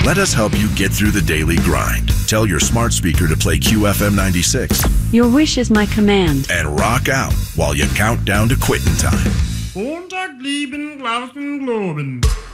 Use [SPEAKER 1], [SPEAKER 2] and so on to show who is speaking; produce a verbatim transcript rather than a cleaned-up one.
[SPEAKER 1] Let us help you get through the daily grind. Tell your smart speaker to play Q F M ninety-six.
[SPEAKER 2] Your wish is my command.
[SPEAKER 1] And rock out while you count down to quitting time.
[SPEAKER 3] Montag, lieben, glauben, globen.